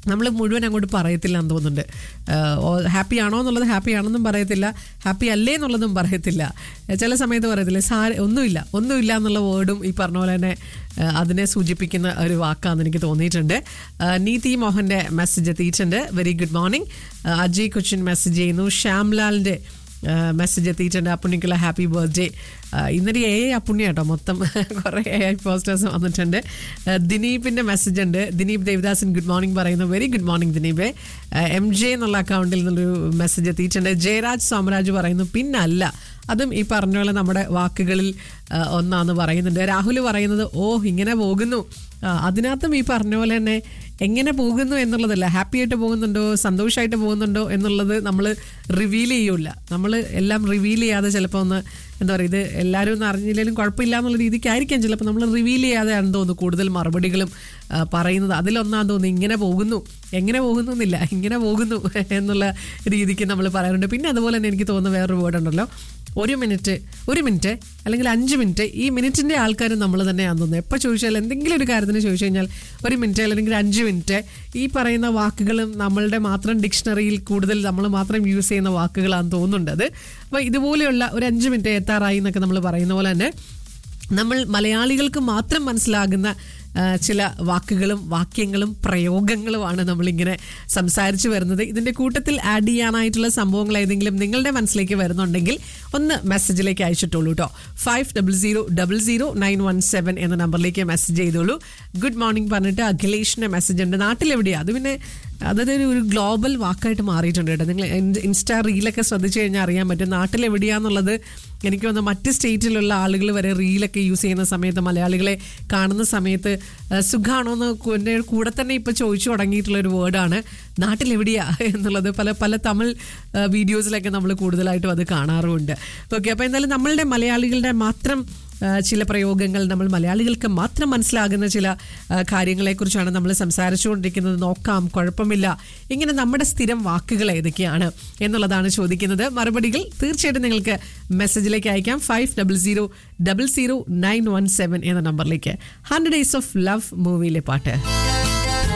നമ്മൾ മുഴുവൻ അങ്ങോട്ട് പറയത്തില്ല എന്ന് തോന്നുന്നുണ്ട്. ഹാപ്പി ആണോ എന്നുള്ളത് ഹാപ്പി ആണെന്നും പറയത്തില്ല, ഹാപ്പി അല്ലേ എന്നുള്ളതും പറയത്തില്ല. ചില സമയത്ത് പറയത്തില്ല ഒന്നുമില്ല എന്നുള്ള വേർഡും ഈ പറഞ്ഞ പോലെ തന്നെ അതിനെ സൂചിപ്പിക്കുന്ന ഒരു വാക്കാണെന്ന് എനിക്ക് തോന്നിയിട്ടുണ്ട്. നീതി മോഹൻ്റെ മെസ്സേജ് എത്തിയിട്ടുണ്ട്, very good morning. Ajay Cochin message ചെയ്യുന്നു. ശ്യാംലാലിൻ്റെ മെസ്സേജ് എത്തിയിട്ടുണ്ട്, അപ്പുണ്ണിക്കുള്ള ഹാപ്പി ബർത്ത്ഡേ. ഇന്നൊരു അപ്പുണ്ണി കേട്ടോ, മൊത്തം കുറേ പോസ്റ്റേഴ്സ് വന്നിട്ടുണ്ട്. ദിനീപിൻ്റെ മെസ്സേജ് ഉണ്ട്, ദിനീപ് ദേവദാസൻ ഗുഡ് മോർണിംഗ് പറയുന്നു, very good morning Dineep. MJ എന്നുള്ള അക്കൗണ്ടിൽ നിന്നൊരു മെസ്സേജ് എത്തിയിട്ടുണ്ട്. ജയരാജ് സോമരാജ് പറയുന്നു പിന്നല്ല, അതും ഈ പറഞ്ഞ പോലെ നമ്മുടെ വാക്കുകളിൽ ഒന്നാന്ന് പറയുന്നുണ്ട്. രാഹുൽ പറയുന്നത് ഇങ്ങനെ പോകുന്നു, അതിനകത്തും ഈ പറഞ്ഞ പോലെ തന്നെ എങ്ങനെ പോകുന്നു എന്നുള്ളതല്ല, ഹാപ്പി ആയിട്ട് പോകുന്നുണ്ടോ സന്തോഷമായിട്ട് പോകുന്നുണ്ടോ എന്നുള്ളത് നമ്മൾ റിവീൽ ചെയ്യൂല. നമ്മൾ എല്ലാം റിവീൽ ചെയ്യാതെ ചിലപ്പോൾ ഒന്ന് എന്താ പറയുക, ഇത് എല്ലാവരും ഒന്നും അറിഞ്ഞില്ലെങ്കിലും കുഴപ്പമില്ല എന്നുള്ള രീതിക്കായിരിക്കാം ചിലപ്പോൾ നമ്മൾ റിവീൽ ചെയ്യാതെയാണെന്ന് തോന്നുന്നു കൂടുതൽ മറുപടികളും പറയുന്നത്. അതിലൊന്നാന്ന് തോന്നുന്നു എങ്ങനെ പോകുന്നു എന്നില്ല, ഇങ്ങനെ പോകുന്നു എന്നുള്ള രീതിക്ക് നമ്മൾ പറയാറുണ്ട്. പിന്നെ അതുപോലെ തന്നെ എനിക്ക് തോന്നുന്ന വേറൊരു വേർഡ് ഉണ്ടല്ലോ, ഒരു മിനിറ്റ് അല്ലെങ്കിൽ 5 മിനിറ്റ്. ഈ മിനിറ്റിൻ്റെ ആൾക്കാർ നമ്മൾ തന്നെയാണെന്ന് തോന്നുന്നു. എപ്പോൾ ചോദിച്ചാൽ എന്തെങ്കിലും ഒരു കാര്യത്തിന് ചോദിച്ചു കഴിഞ്ഞാൽ 1 മിനിറ്റ് അല്ലെങ്കിൽ 5 മിനിറ്റ്, ഈ പറയുന്ന വാക്കുകളും നമ്മളുടെ മാത്രം ഡിക്ഷണറിയിൽ കൂടുതൽ നമ്മൾ മാത്രം യൂസ് ചെയ്യുന്ന വാക്കുകളാണെന്ന് തോന്നുന്നുണ്ട് അത്. അപ്പോൾ ഇതുപോലെയുള്ള ഒരു 5 മിനിറ്റ് എത്താറായി എന്നൊക്കെ നമ്മൾ പറയുന്ന പോലെ തന്നെ നമ്മൾ മലയാളികൾക്ക് മാത്രം മനസ്സിലാകുന്ന ചില വാക്കുകളും വാക്യങ്ങളും പ്രയോഗങ്ങളുമാണ് നമ്മളിങ്ങനെ സംസാരിച്ചു വരുന്നത്. ഇതിൻ്റെ കൂട്ടത്തിൽ ആഡ് ചെയ്യാനായിട്ടുള്ള സംഭവങ്ങൾ ഏതെങ്കിലും നിങ്ങളുടെ മനസ്സിലേക്ക് വരുന്നുണ്ടെങ്കിൽ ഒന്ന് മെസ്സേജിലേക്ക് അയച്ചിട്ടുള്ളൂ കേട്ടോ. 50000917 എന്ന നമ്പറിലേക്ക് മെസ്സേജ് ചെയ്തോളൂ. ഗുഡ് മോർണിംഗ് പറഞ്ഞിട്ട് അഖിലേഷിൻ്റെ മെസ്സേജ് ഉണ്ട്. നാട്ടിലെവിടെയാണ്? അത് പിന്നെ അതൊരു ഗ്ലോബൽ വാക്കായിട്ട് മാറിയിട്ടുണ്ട് കേട്ടോ. നിങ്ങൾ ഇൻസ്റ്റാ റീലൊക്കെ ശ്രദ്ധിച്ചു കഴിഞ്ഞാൽ അറിയാൻ പറ്റും നാട്ടിലെവിടെയാന്നുള്ളത്. എനിക്ക് തോന്നുന്നു മറ്റ് സ്റ്റേറ്റിലുള്ള ആളുകൾ വരെ റീലൊക്കെ യൂസ് ചെയ്യുന്ന സമയത്ത് മലയാളികളെ കാണുന്ന സമയത്ത് സുഖാണോ എന്ന് കൂടെ തന്നെ ഇപ്പം ചോദിച്ചു തുടങ്ങിയിട്ടുള്ളൊരു വേർഡാണ് നാട്ടിലെവിടെയാ എന്നുള്ളത്. പല തമിഴ് വീഡിയോസിലൊക്കെ നമ്മൾ കൂടുതലായിട്ടും അത് കാണാറുമുണ്ട്. ഓക്കെ, അപ്പോൾ എന്തായാലും നമ്മളുടെ മലയാളികളുടെ മാത്രം ചില പ്രയോഗങ്ങൾ, നമ്മൾ മലയാളികൾക്ക് മാത്രം മനസ്സിലാകുന്ന ചില കാര്യങ്ങളെക്കുറിച്ചാണ് നമ്മൾ സംസാരിച്ചുകൊണ്ടിരിക്കുന്നത്. നോക്കാം, കുഴപ്പമില്ല. ഇങ്ങനെ നമ്മുടെ സ്ഥിരം വാക്കുകൾ ഏതൊക്കെയാണ് എന്നുള്ളതാണ് ചോദിക്കുന്നത്. മറുപടികൾ തീർച്ചയായിട്ടും നിങ്ങൾക്ക് മെസ്സേജിലേക്ക് അയക്കാം. 50000917 എന്ന നമ്പറിലേക്ക്. 100 Days of Love മൂവിയിലെ പാട്ട്.